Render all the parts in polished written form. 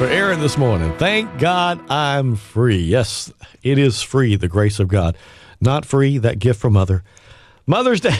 for Aaron this morning. Thank God I'm free. Yes, it is free, the grace of God. Not free, that gift from Mother's Day.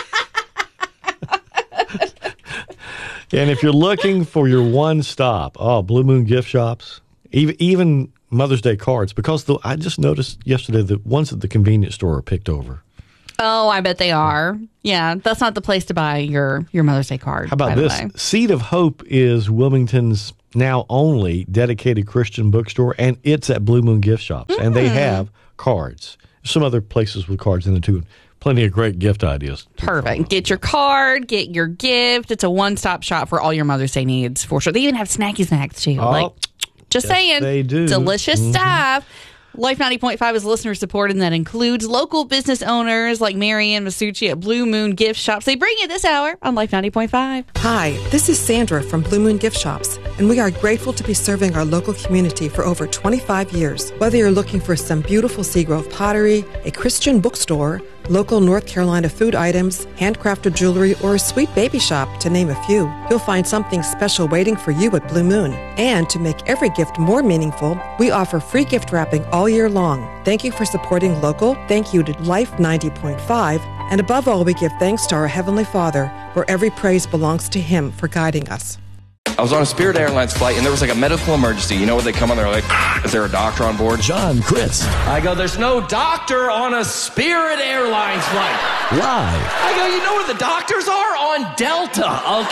And if you're looking for your one stop, Blue Moon gift shops, even Mother's Day cards, because I just noticed yesterday the ones at the convenience store are picked over. Oh, I bet they are. Yeah, that's not the place to buy your Mother's Day card. How about this? Seed of Hope is Wilmington's now only dedicated Christian bookstore, and it's at Blue Moon gift shops. And they have cards. Some other places with cards in it, too. Plenty of great gift ideas. Perfect. Get your card, get your gift. It's a one-stop shop for all your Mother's Day needs, for sure. They even have snacky snacks, too. Just saying. They do. Delicious stuff. Life 90.5 is listener-supported, and that includes local business owners like Marianne Masucci at Blue Moon Gift Shops. They bring you this hour on Life 90.5. Hi, this is Sandra from Blue Moon Gift Shops, and we are grateful to be serving our local community for over 25 years. Whether you're looking for some beautiful Seagrove pottery, a Christian bookstore, local North Carolina food items, handcrafted jewelry, or a sweet baby shop, to name a few, you'll find something special waiting for you at Blue Moon. And to make every gift more meaningful, we offer free gift wrapping all year long. Thank you for supporting local. Thank you to Life 90.5. And above all, we give thanks to our Heavenly Father, where every praise belongs to Him for guiding us. I was on a Spirit Airlines flight, and there was like a medical emergency. You know what they come on, they're like, is there a doctor on board? John Crist. I go, there's no doctor on a Spirit Airlines flight. Live. I go, you know where the doctors are? On Delta,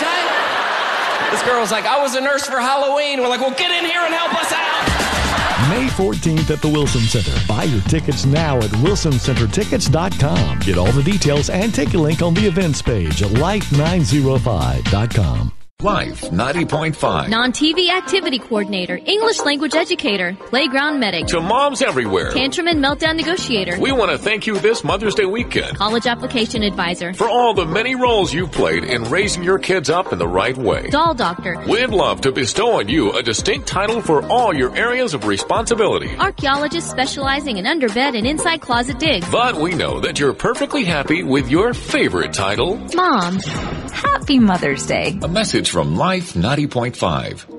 okay? This girl was like, I was a nurse for Halloween. We're like, well, get in here and help us out. May 14th at the Wilson Center. Buy your tickets now at wilsoncentertickets.com. Get all the details and take a link on the events page at life905.com. Life 90.5. Non-TV activity coordinator, English language educator, playground medic, To moms everywhere, tantrum and meltdown negotiator, we want to thank you this Mother's Day weekend college application advisor, for all the many roles you've played in raising your kids up in the right way. doll doctor, We'd love to bestow on you a distinct title for all your areas of responsibility. archaeologist specializing in underbed and inside closet digs. But we know that you're perfectly happy with your favorite title. Mom. Happy Mother's Day. A message from Life 90.5.